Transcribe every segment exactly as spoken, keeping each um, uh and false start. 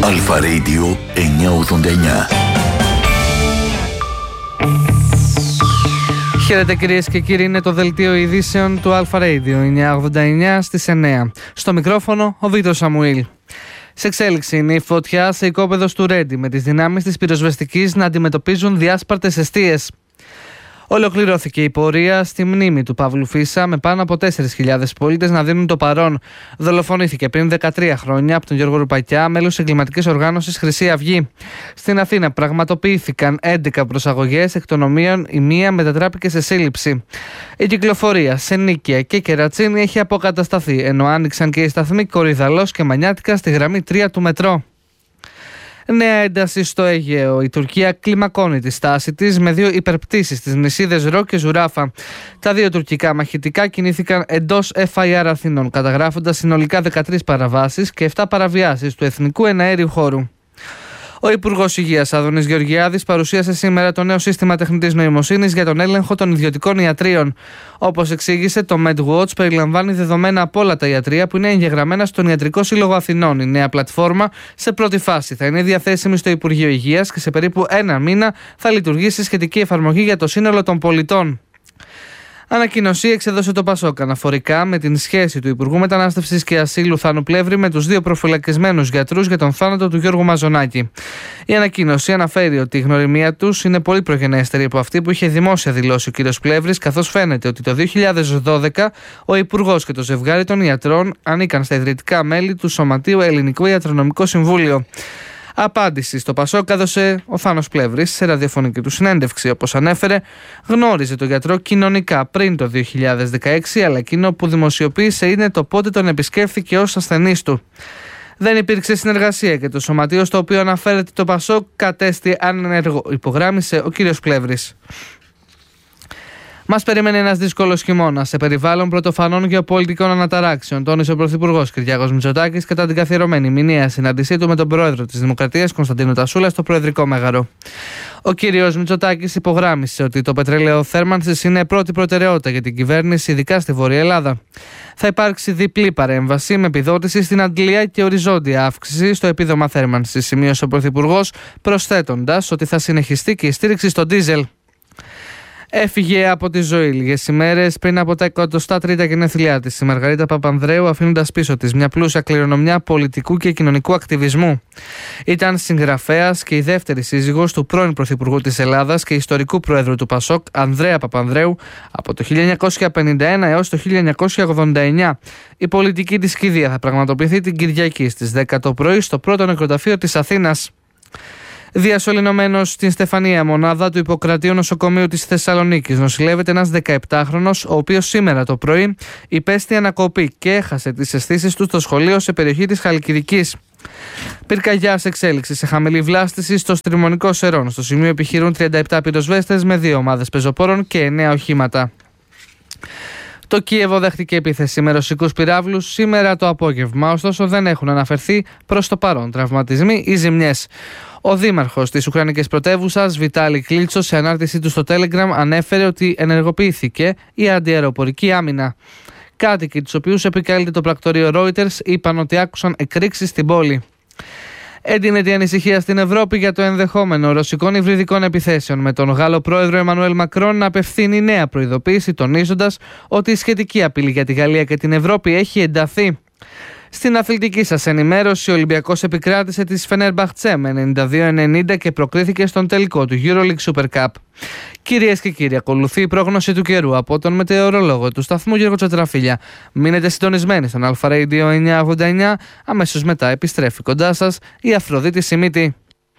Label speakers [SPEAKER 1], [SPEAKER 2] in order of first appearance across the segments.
[SPEAKER 1] Αλφα Radio εννιακόσια ογδόντα εννιά.
[SPEAKER 2] Χαίρετε κυρίες και κύριοι, είναι το δελτίο ειδήσεων του Αλφα Radio εννιακόσια ογδόντα εννιά στις εννιά. Στο μικρόφωνο ο Βίκτορ Σαμουήλ. Σε εξέλιξη είναι η φωτιά σε οικόπεδο του Ρέντι, με τις δυνάμεις της πυροσβεστικής να αντιμετωπίζουν διάσπαρτες εστίες. Ολοκληρώθηκε η πορεία στη μνήμη του Παύλου Φίσα, με πάνω από τέσσερις χιλιάδες πολίτες να δίνουν το παρόν. Δολοφονήθηκε πριν δεκατρία χρόνια από τον Γιώργο Ρουπακιά, μέλος εγκληματικής οργάνωσης Χρυσή Αυγή. Στην Αθήνα πραγματοποιήθηκαν έντεκα προσαγωγές, εκ των οποίων η μία μετατράπηκε σε σύλληψη. Η κυκλοφορία σε Νίκαια και Κερατσίνη έχει αποκατασταθεί, ενώ άνοιξαν και οι σταθμοί Κορυδαλός και Μανιάτικα στη γραμμή τρία του μετρό. Νέα ένταση στο Αιγαίο. Η Τουρκία κλιμακώνει τη στάση της με δύο υπερπτήσεις στις νησίδες Ρο και Ζουράφα. Τα δύο τουρκικά μαχητικά κινήθηκαν εντός εφ άι αρ Αθηνών, καταγράφοντας συνολικά δεκατρείς παραβάσεις και επτά παραβιάσεις του εθνικού εναέριου χώρου. Ο Υπουργός Υγείας Άδωνης Γεωργιάδης παρουσίασε σήμερα το νέο σύστημα τεχνητής νοημοσύνης για τον έλεγχο των ιδιωτικών ιατρίων. Όπως εξήγησε, το MedWatch περιλαμβάνει δεδομένα από όλα τα ιατρεία που είναι εγγεγραμμένα στον Ιατρικό Σύλλογο Αθηνών. Η νέα πλατφόρμα σε πρώτη φάση θα είναι διαθέσιμη στο Υπουργείο Υγείας και σε περίπου ένα μήνα θα λειτουργήσει σχετική εφαρμογή για το σύνολο των πολιτών. Ανακοίνωση εξέδωσε το Πασόκ αναφορικά με την σχέση του Υπουργού Μετανάστευσης και Ασύλου Θάνου Πλεύρη με τους δύο προφυλακισμένους γιατρούς για τον θάνατο του Γιώργου Μαζονάκη. Η ανακοίνωση αναφέρει ότι η γνωριμία τους είναι πολύ προγενέστερη από αυτή που είχε δημόσια δηλώσει ο κ. Πλεύρης, καθώς φαίνεται ότι το δύο χιλιάδες δώδεκα ο Υπουργός και το ζευγάρι των ιατρών ανήκαν στα ιδρυτικά μέλη του Σωματείου Ελληνικό Ιατρονομικό Συμβούλιο. Απάντηση στο Πασόκ έδωσε ο Θάνος Πλεύρης σε ραδιοφωνική του συνέντευξη. Όπως ανέφερε, γνώριζε τον γιατρό κοινωνικά πριν το δύο χιλιάδες δεκαέξι, αλλά εκείνο που δημοσιοποίησε είναι το πότε τον επισκέφθηκε ως ασθενής του. Δεν υπήρξε συνεργασία και το σωματείο στο οποίο αναφέρεται το Πασόκ κατέστη ανενεργό, υπογράμμισε ο κ. Πλεύρης. Μας περιμένει ένας δύσκολος χειμώνας σε περιβάλλον πρωτοφανών γεωπολιτικών αναταράξεων, τόνισε ο Πρωθυπουργός Κυριάκος Μητσοτάκης κατά την καθιερωμένη μηνιαία συνάντησή του με τον Πρόεδρο της Δημοκρατίας Κωνσταντίνο Τασούλα στο Προεδρικό Μέγαρο. Ο κύριος Μητσοτάκης υπογράμμισε ότι το πετρέλαιο θέρμανσης είναι πρώτη προτεραιότητα για την κυβέρνηση, ειδικά στη Βόρεια Ελλάδα. Θα υπάρξει διπλή παρέμβαση με επιδότηση στην αντλία και οριζόντια αύξηση στο επίδομα θέρμανσης, σημείωσε ο Πρωθυπουργός, προσθέτοντας ότι θα συνεχιστεί και η στήριξη στο ντίζελ. Έφυγε από τη ζωή λίγες ημέρες πριν από τα εκατοστά τρίτα γενέθλιά της η Μαργαρίτα Παπανδρέου, αφήνοντας πίσω της μια πλούσια κληρονομιά πολιτικού και κοινωνικού ακτιβισμού. Ήταν συγγραφέας και η δεύτερη σύζυγος του πρώην Πρωθυπουργού της Ελλάδας και ιστορικού Πρόεδρου του Πασόκ, Ανδρέα Παπανδρέου, από το χίλια εννιακόσια πενήντα ένα έως το χίλια εννιακόσια ογδόντα εννιά. Η πολιτική της κηδεία θα πραγματοποιηθεί την Κυριακή στις δέκα το πρωί στο πρώτο νεκροταφείο της Αθήνας. Διασωληνωμένος στην Στεφανία μονάδα του Ιπποκρατείου Νοσοκομείου της Θεσσαλονίκης νοσηλεύεται ένας δεκαεπτάχρονος, ο οποίος σήμερα το πρωί υπέστη ανακοπή και έχασε τις αισθήσεις του στο σχολείο σε περιοχή της Χαλκιδικής. Πυρκαγιά σε εξέλιξη σε χαμηλή βλάστηση στο Στριμονικό Σερών. Στο σημείο επιχειρούν τριάντα επτά πυροσβέστες με δύο ομάδες πεζοπόρων και εννέα οχήματα. Το Κίεβο δέχτηκε επίθεση με ρωσικούς πυράβλους σήμερα το απόγευμα, ωστόσο δεν έχουν αναφερθεί προς το παρόν τραυματισμοί ή ζημιές. Ο δήμαρχος της Ουκρανικής πρωτεύουσας, Βιτάλη Κλίτσο, σε ανάρτησή του στο Telegram ανέφερε ότι ενεργοποιήθηκε η αντιαεροπορική άμυνα. Κάτοικοι, τους οποίους επικαλείται το πρακτορείο Reuters, είπαν ότι άκουσαν εκρήξεις στην πόλη. Έντεινε την ανησυχία στην Ευρώπη για το ενδεχόμενο ρωσικών υβριδικών επιθέσεων, με τον Γάλλο πρόεδρο Εμμανουέλ Μακρόν να απευθύνει νέα προειδοποίηση, τονίζοντας ότι η σχετική απειλή για τη Γαλλία και την Ευρώπη έχει ενταθεί. Στην αθλητική σας ενημέρωση, ο Ολυμπιακός επικράτησε τη Φενέρμπαχτσε με ενενήντα δύο ενενήντα και προκρίθηκε στον τελικό του EuroLeague Super Cup. Κυρίες και κύριοι, ακολουθεί η πρόγνωση του καιρού από τον μετεωρολόγο του σταθμού Γιώργο Τσατραφίλια. Μείνετε συντονισμένοι στον Αλφα Radio εννιακόσια ογδόντα εννιά. Αμέσως μετά επιστρέφει κοντά σας η Αφροδίτη Σιμίτη.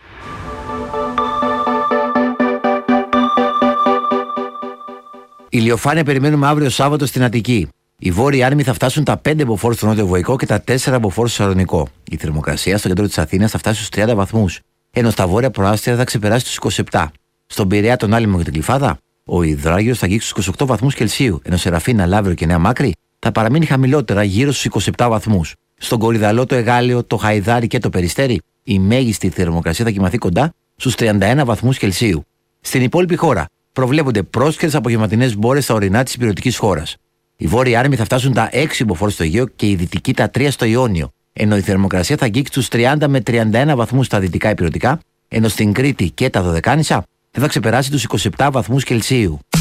[SPEAKER 3] Ηλιοφάνεια περιμένουμε αύριο Σάββατο στην Αττική. Οι βόρειοι άνεμοι θα φτάσουν τα πέντε μποφόρ στο νότιο Βοϊκό και τα τέσσερα μποφόρ στο Σαλονικό. Η θερμοκρασία στο κέντρο της Αθήνας θα φτάσει στους τριάντα βαθμούς, ενώ στα βόρεια προάστια θα ξεπεράσει τους είκοσι επτά. Στον Πειραιά, τον Άλυμο και την Κλιφάδα, ο υδράγιος θα αγγίξει στους είκοσι οκτώ βαθμούς Κελσίου, ενώ Σεραφίνα, Λαύριο και Νέα Μάκρη θα παραμείνει χαμηλότερα γύρω στους είκοσι επτά βαθμούς. Στον Κορυδαλό, το Εγάλεο, το Χαϊδάρι και το Περιστέρι, η μέγιστη θερμοκρασία θα κοιμαθεί κοντά στους τριάντα ένα βαθμούς Κελσίου. Στην υπόλοιπη χώρα προβλέπονται πρόσχερες απογευματινές μπόρες στα ορεινά της υπηρετικής χώρας. Οι βόρειοι άνεμοι θα φτάσουν τα έξι μποφόρ στο Αιγαίο και οι δυτικοί τα τρία στο Ιόνιο. ενώ η θερμοκρασία θα αγγίξει τους τριάντα με τριάντα ένα βαθμούς στα δυτικά ηπειρωτικά, ενώ στην Κρήτη και τα Δωδεκάνησα δεν θα ξεπεράσει τους είκοσι επτά βαθμούς Κελσίου.